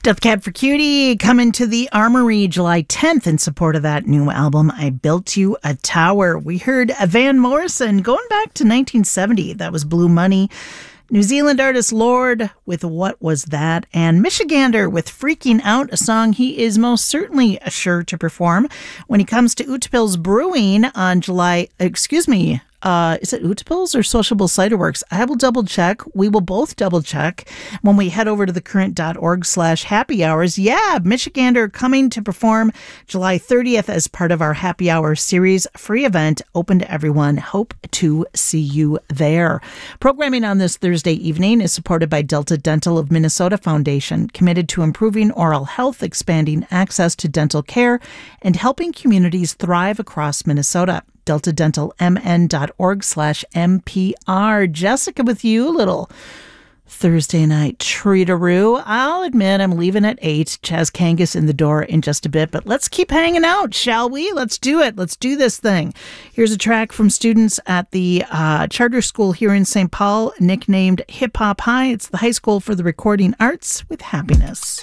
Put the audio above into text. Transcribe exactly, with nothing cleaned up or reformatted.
Death Cab for Cutie coming to the Armory July tenth in support of that new album, I Built You a Tower. We heard Van Morrison going back to nineteen seventy. That was Blue Money. New Zealand artist Lorde with What Was That? And Michigander with Freaking Out, a song he is most certainly sure to perform when he comes to Utepils Brewing on July, excuse me, Uh, is it Utepils or Sociable Cider Works? I will double check. We will both double check when we head over to thecurrent.org slash happy hours. Yeah, Michigander coming to perform July thirtieth as part of our happy hour series. Free event open to everyone. Hope to see you there. Programming on this Thursday evening is supported by Delta Dental of Minnesota Foundation, committed to improving oral health, expanding access to dental care, and helping communities thrive across Minnesota. delta dental m n dot org slash M P R. Jessica with you, little Thursday night treataroo. I'll admit I'm leaving at eight. Chaz Kangas in the door in just a bit, but let's keep hanging out, shall we? Let's do it. Let's do this thing. Here's a track from students at the uh, charter school here in Saint Paul, nicknamed Hip Hop High. It's the High School for the Recording Arts with Happiness.